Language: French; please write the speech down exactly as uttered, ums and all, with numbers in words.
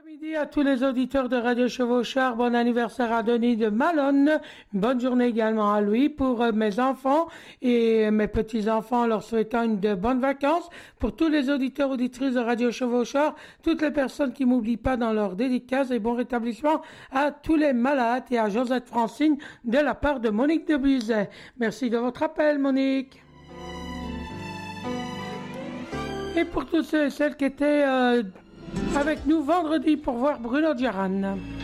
Midi à tous les auditeurs de Radio Chevauchard. Bon anniversaire à Denis de Malone. Bonne journée également à lui. Pour euh, mes enfants et mes petits-enfants, leur souhaitant une de bonnes vacances. Pour tous les auditeurs, auditrices de Radio Chevauchard, toutes les personnes qui m'oublient pas dans leur dédicace et bon rétablissement à tous les malades et à Josette Francine de la part de Monique de Buzet. Merci de votre appel, Monique. Et pour tous ceux et celles qui étaient euh, avec nous vendredi pour voir Bruno Giaran.